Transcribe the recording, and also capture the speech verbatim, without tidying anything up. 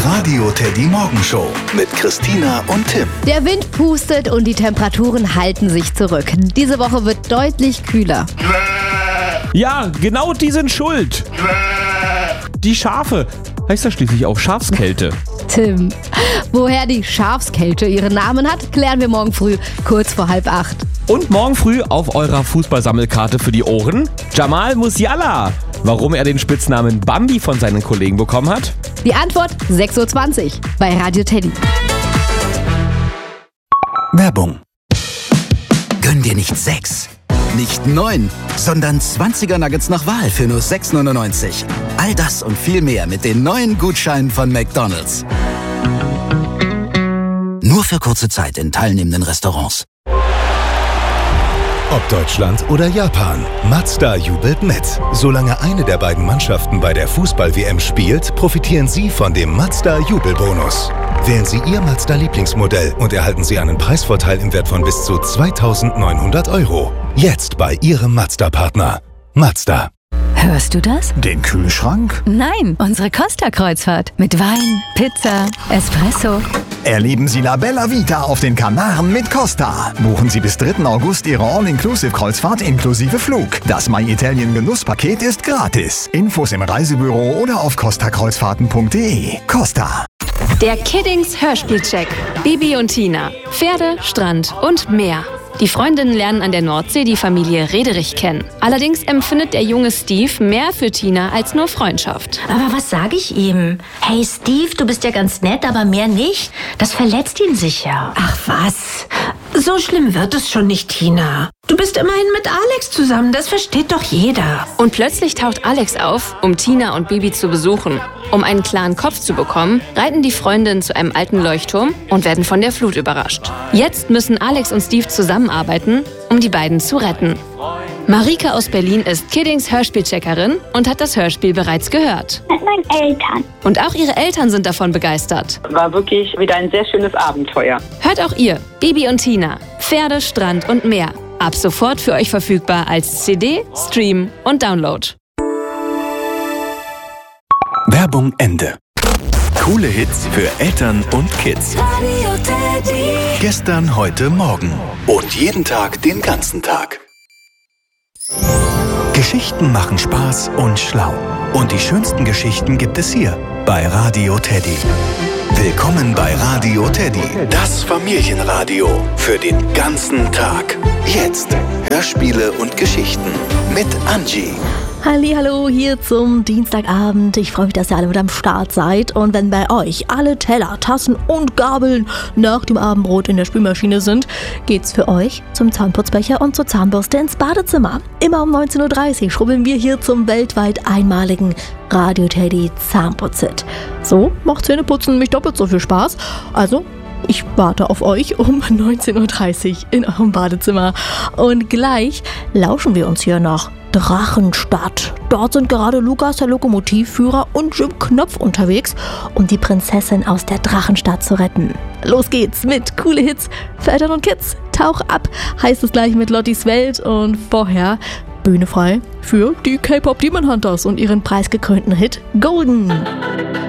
Radio Teddy Morgenshow mit Christina und Tim. Der Wind pustet und die Temperaturen halten sich zurück. Diese Woche wird deutlich kühler. Ja, genau die sind schuld. Die Schafe. Heißt ja schließlich auch Schafskälte. Tim, woher die Schafskälte ihren Namen hat, klären wir morgen früh, kurz vor halb acht. Und morgen früh auf eurer Fußballsammelkarte für die Ohren Jamal Musiala. Warum er den Spitznamen Bambi von seinen Kollegen bekommen hat? Die Antwort sechs Uhr zwanzig bei Radio Teddy. Werbung. Gönn dir nicht sechs, nicht neun, sondern zwanziger Nuggets nach Wahl für nur sechs neunundneunzig. All das und viel mehr mit den neuen Gutscheinen von McDonald's. Nur für kurze Zeit in teilnehmenden Restaurants. Ob Deutschland oder Japan, Mazda jubelt mit. Solange eine der beiden Mannschaften bei der Fußball-W M spielt, profitieren Sie von dem Mazda-Jubelbonus. Wählen Sie Ihr Mazda-Lieblingsmodell und erhalten Sie einen Preisvorteil im Wert von bis zu zweitausendneunhundert Euro. Jetzt bei Ihrem Mazda-Partner. Mazda. Hörst du das? Den Kühlschrank? Nein, unsere Costa-Kreuzfahrt. Mit Wein, Pizza, Espresso. Erleben Sie La Bella Vita auf den Kanaren mit Costa. Buchen Sie bis dritten August Ihre All-Inclusive-Kreuzfahrt inklusive Flug. Das My Italien Genusspaket ist gratis. Infos im Reisebüro oder auf costa kreuzfahrten punkt de. Costa. Der Kiddings Hörspielcheck. Bibi und Tina. Pferde, Strand und Meer. Die Freundinnen lernen an der Nordsee die Familie Rederich kennen. Allerdings empfindet der junge Steve mehr für Tina als nur Freundschaft. Aber was sage ich ihm? Hey Steve, du bist ja ganz nett, aber mehr nicht. Das verletzt ihn sicher. Ach was, so schlimm wird es schon nicht, Tina. Du bist immerhin mit Alex zusammen, das versteht doch jeder. Und plötzlich taucht Alex auf, um Tina und Bibi zu besuchen. Um einen klaren Kopf zu bekommen, reiten die Freundinnen zu einem alten Leuchtturm und werden von der Flut überrascht. Jetzt müssen Alex und Steve zusammenarbeiten, um die beiden zu retten. Marika aus Berlin ist Kiddings Hörspielcheckerin und hat das Hörspiel bereits gehört. Mit meinen Eltern. Und auch ihre Eltern sind davon begeistert. War wirklich wieder ein sehr schönes Abenteuer. Hört auch ihr, Bibi und Tina, Pferde, Strand und Meer. Ab sofort für euch verfügbar als C D, Stream und Download. Werbung Ende. Coole Hits für Eltern und Kids. Radio Teddy. Gestern, heute, morgen. Und jeden Tag, den ganzen Tag. Geschichten machen Spaß und schlau. Und die schönsten Geschichten gibt es hier bei Radio Teddy. Willkommen bei Radio Teddy, das Familienradio für den ganzen Tag. Jetzt Hörspiele und Geschichten mit Angie. Hallihallo hier zum Dienstagabend. Ich freue mich, dass ihr alle mit am Start seid. Und wenn bei euch alle Teller, Tassen und Gabeln nach dem Abendbrot in der Spülmaschine sind, geht's für euch zum Zahnputzbecher und zur Zahnbürste ins Badezimmer. Immer um neunzehn Uhr dreißig schrubbeln wir hier zum weltweit einmaligen Radio Teddy Zahnputz-Hit. So macht Zähneputzen mich doppelt so viel Spaß. Also ich warte auf euch um neunzehn Uhr dreißig in eurem Badezimmer. Und gleich lauschen wir uns hier nach Drachenstadt. Dort sind gerade Lukas, der Lokomotivführer, und Jim Knopf unterwegs, um die Prinzessin aus der Drachenstadt zu retten. Los geht's mit coole Hits für Eltern und Kids. Tauch ab, heißt es gleich mit Lottis Welt, und vorher Bühne frei für die K-Pop Demon Hunters und ihren preisgekrönten Hit Golden.